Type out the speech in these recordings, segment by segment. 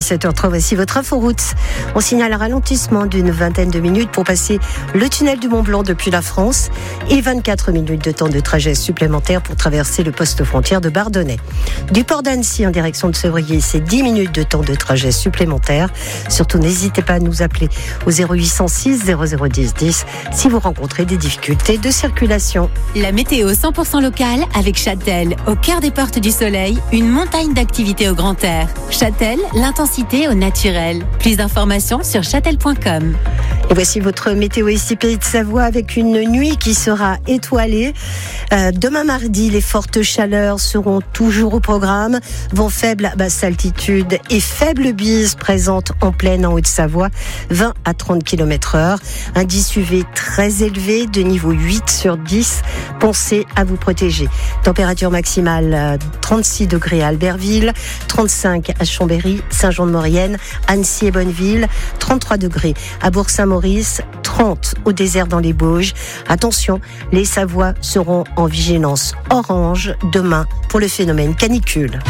17h03, voici votre inforoute. On signale un ralentissement d'une vingtaine de minutes pour passer le tunnel du Mont-Blanc depuis la France et 24 minutes de temps de trajet supplémentaire pour traverser le poste frontière de Bardonnay. Du port d'Annecy en direction de Sevrier, c'est 10 minutes de temps de trajet supplémentaire. Surtout, n'hésitez pas à nous appeler au 0806 0010 10 si vous rencontrez des difficultés de circulation. La météo 100% locale avec Châtel, au cœur des portes du soleil, une montagne d'activités au grand air. Châtel, l'intensité au naturel. Plus d'informations sur châtel.com. Et voici votre météo ici Pays de Savoie avec une nuit qui sera étoilée. Demain mardi, les fortes chaleurs seront toujours au programme. Vent faible à basse altitude et faible bise présente en plaine en Haute-Savoie, 20 à 30 km/h. Indice UV très élevé de niveau 8 sur 10. Pensez à vous protéger. Température maximale 36 degrés à Albertville, 35 à Chambéry, Saint-Jean-de-Maurienne, Annecy et Bonneville, 33 degrés à Bourg-Saint-Maurice, 30 au désert dans les Bauges. Attention, les Savoies seront en vigilance orange demain pour le phénomène canicule.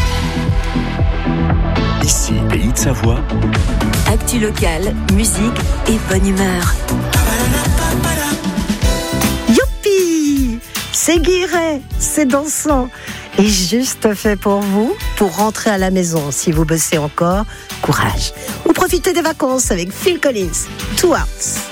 Ici, Pays de Savoie. Actu locale, musique et bonne humeur. Youpi! C'est guiré, c'est dansant et juste fait pour vous, pour rentrer à la maison. Si vous bossez encore, courage. Ou profitez des vacances avec Phil Collins, 2 Hearts.